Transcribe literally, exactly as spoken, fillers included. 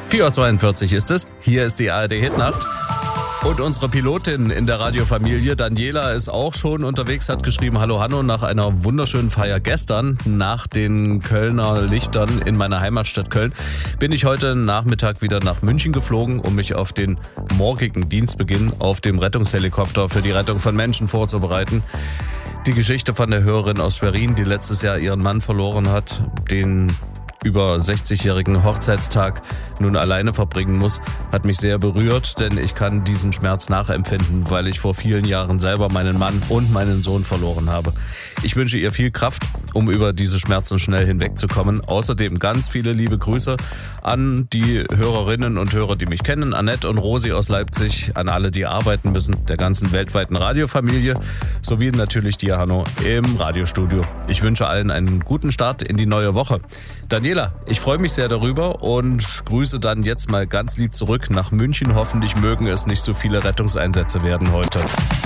vier Uhr zweiundvierzig ist es. Hier ist die A R D-Hitnacht. Und unsere Pilotin in der Radiofamilie, Daniela, ist auch schon unterwegs, hat geschrieben, hallo Hanno, nach einer wunderschönen Feier gestern, nach den Kölner Lichtern in meiner Heimatstadt Köln, bin ich heute Nachmittag wieder nach München geflogen, um mich auf den morgigen Dienstbeginn auf dem Rettungshelikopter für die Rettung von Menschen vorzubereiten. Die Geschichte von der Hörerin aus Schwerin, die letztes Jahr ihren Mann verloren hat, den über sechzigjährigen Hochzeitstag nun alleine verbringen muss, hat mich sehr berührt, denn ich kann diesen Schmerz nachempfinden, weil ich vor vielen Jahren selber meinen Mann und meinen Sohn verloren habe. Ich wünsche ihr viel Kraft, um über diese Schmerzen schnell hinwegzukommen. Außerdem ganz viele liebe Grüße an die Hörerinnen und Hörer, die mich kennen, Annette und Rosi aus Leipzig, an alle, die arbeiten müssen, der ganzen weltweiten Radiofamilie, sowie natürlich dir, Hanno, im Radiostudio. Ich wünsche allen einen guten Start in die neue Woche. Daniela, ich freue mich sehr darüber und grüße dann jetzt mal ganz lieb zurück nach München. Hoffentlich mögen es nicht so viele Rettungseinsätze werden heute.